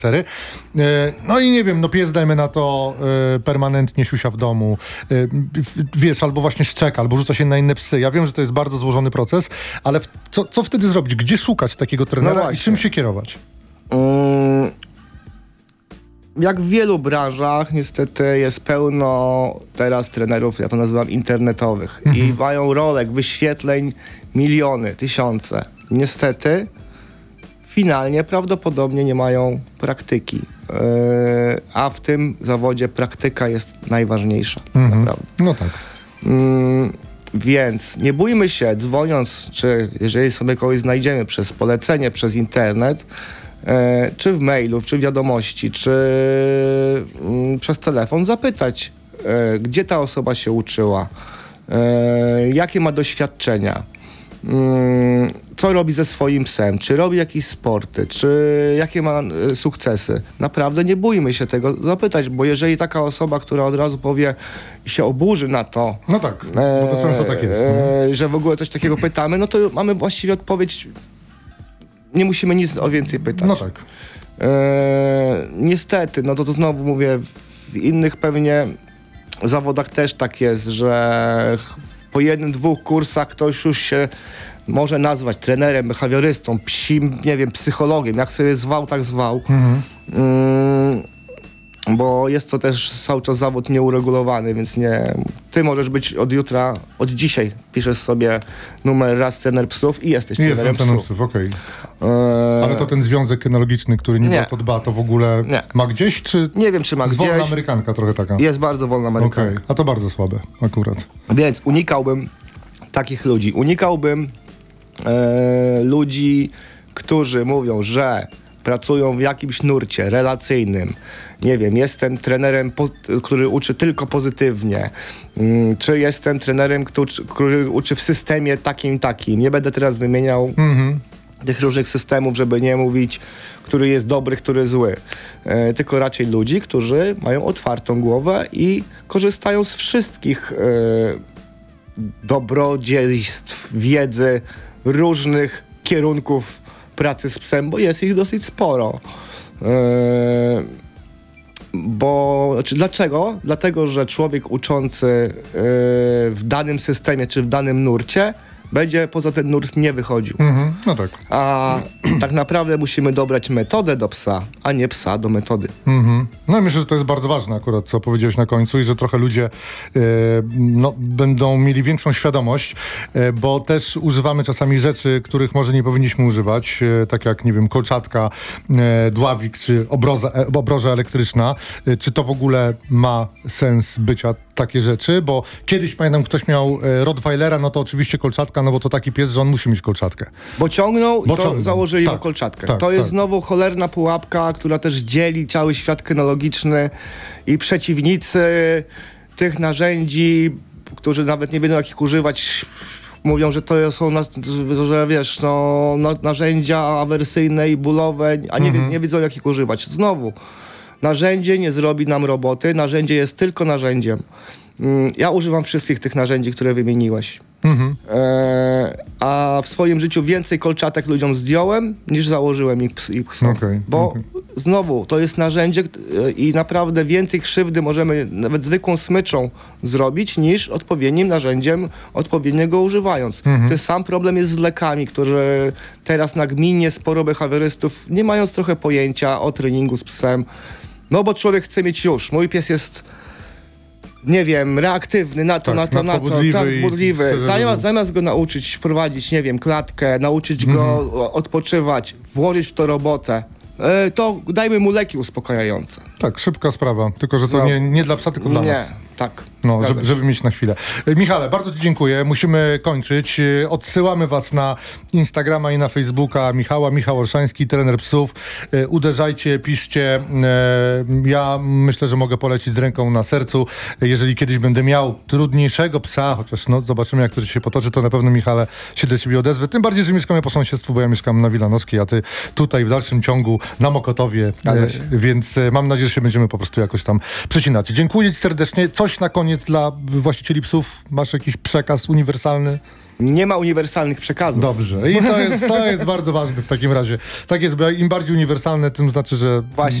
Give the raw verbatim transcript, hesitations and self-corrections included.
No i nie wiem, no pies, dajmy na to, y, permanentnie siusia w domu, y, wiesz, albo właśnie szczeka, albo rzuca się na inne psy. Ja wiem, że to jest bardzo złożony proces, ale w, co, co wtedy zrobić? Gdzie szukać takiego trenera no i czym się kierować? Um, jak w wielu branżach niestety jest pełno teraz trenerów, ja to nazywam internetowych, mhm. i mają rolek, wyświetleń miliony, tysiące. Niestety finalnie prawdopodobnie nie mają praktyki, yy, a w tym zawodzie praktyka jest najważniejsza. Mhm. Naprawdę. No tak. Yy, więc nie bójmy się, dzwoniąc, czy jeżeli sobie kogoś znajdziemy przez polecenie, przez internet, yy, czy w mailu, czy w wiadomości, czy yy, przez telefon, zapytać, yy, gdzie ta osoba się uczyła, yy, jakie ma doświadczenia, co robi ze swoim psem, czy robi jakieś sporty, czy jakie ma y, sukcesy. Naprawdę nie bójmy się tego zapytać, bo jeżeli taka osoba, która od razu powie i się oburzy na to, no tak, bo to często tak jest, e, że w ogóle coś takiego pytamy, no to mamy właściwie odpowiedź, nie musimy nic o więcej pytać. No tak. E, niestety, no to, to znowu mówię, w innych pewnie zawodach też tak jest, że po jednym, dwóch kursach ktoś już się może nazwać trenerem, behawiorystą, psim, nie wiem, psychologiem, jak sobie zwał, tak zwał. Mhm. Mm, bo jest to też cały czas zawód nieuregulowany, więc nie... Ty możesz być od jutra, od dzisiaj piszesz sobie numer raz trener psów i jesteś nie trenerem jestem psów. psów, okej. Okay. Eee... Ale to ten związek kynologiczny, który niby o to dba, to w ogóle nie. ma gdzieś, czy... Nie wiem, czy ma gdzieś. Wolna amerykanka trochę taka. Jest bardzo wolna amerykanka. Okay. A to bardzo słabe akurat. Więc unikałbym takich ludzi. Unikałbym e, ludzi, którzy mówią, że pracują w jakimś nurcie relacyjnym. Nie wiem, jestem trenerem, po, który uczy tylko pozytywnie. Hmm, czy jestem trenerem, który, który uczy w systemie takim, takim. Nie będę teraz wymieniał mm-hmm. tych różnych systemów, żeby nie mówić, który jest dobry, który zły. E, tylko raczej ludzi, którzy mają otwartą głowę i korzystają z wszystkich e, dobrodziejstw, wiedzy, różnych kierunków pracy z psem, bo jest ich dosyć sporo. Yy, bo, znaczy dlaczego? Dlatego, że człowiek uczący yy, w danym systemie czy w danym nurcie będzie poza ten nurt nie wychodził. Mhm, no tak. A tak naprawdę musimy dobrać metodę do psa, a nie psa do metody. Mhm. No i myślę, że to jest bardzo ważne akurat, co powiedziałeś na końcu i że trochę ludzie e, no, będą mieli większą świadomość, e, bo też używamy czasami rzeczy, których może nie powinniśmy używać, e, tak jak, nie wiem, kolczatka, e, dławik czy obroza, e, obroża elektryczna. E, czy to w ogóle ma sens bycia takie rzeczy? Bo kiedyś, pamiętam, ktoś miał e, Rottweilera, no to oczywiście kolczatka, no bo to taki pies, że on musi mieć kolczatkę. Bo ciągnął bo i to ciągnął. założyli tak, mu kolczatkę. Tak, to tak. jest znowu cholerna pułapka, która też dzieli cały świat kynologiczny i przeciwnicy tych narzędzi, którzy nawet nie wiedzą, jak ich używać, mówią, że to są, na, że wiesz, no, na, narzędzia awersyjne i bólowe, a nie, mhm. nie wiedzą, jak ich używać. Znowu, narzędzie nie zrobi nam roboty, narzędzie jest tylko narzędziem. Ja używam wszystkich tych narzędzi, które wymieniłeś. Mhm. E, a w swoim życiu więcej kolczatek ludziom zdjąłem, niż założyłem ich, ich psom. Okay, bo okay. znowu, to jest narzędzie i naprawdę więcej krzywdy możemy nawet zwykłą smyczą zrobić, niż odpowiednim narzędziem, odpowiednio go używając. Mhm. Ten sam problem jest z lekami, które teraz nagminnie sporo behawiorystów, nie mając trochę pojęcia o treningu z psem, no bo człowiek chce mieć już. Mój pies jest nie wiem, reaktywny na to, tak, na to, na to, tak, budliwy. Zamiast, zamiast go nauczyć, prowadzić, nie wiem, klatkę, nauczyć mm-hmm. go odpoczywać, włożyć w to robotę, yy, to dajmy mu leki uspokajające. Tak, szybka sprawa, tylko że to no. nie, nie dla psa, tylko dla nie, nas. Tak. No, żeby, żeby mieć na chwilę. Michale, bardzo ci dziękuję. Musimy kończyć. Odsyłamy was na Instagrama i na Facebooka Michała. Michał Olszański, trener psów. Uderzajcie, piszcie. Ja myślę, że mogę polecić z ręką na sercu. Jeżeli kiedyś będę miał trudniejszego psa, chociaż no, zobaczymy, jak to się potoczy, to na pewno, Michale, się do ciebie odezwę. Tym bardziej, że mieszkamy po sąsiedztwu, bo ja mieszkam na Wilanowskiej, a ty tutaj w dalszym ciągu na Mokotowie. Więc mam nadzieję, że się będziemy po prostu jakoś tam przecinać. Dziękuję ci serdecznie. Coś na koniec koniec dla właścicieli psów masz jakiś przekaz uniwersalny? Nie ma uniwersalnych przekazów. Dobrze. I to jest, to jest bardzo ważne w takim razie. Tak jest, bo im bardziej uniwersalne, tym znaczy, że Właśnie.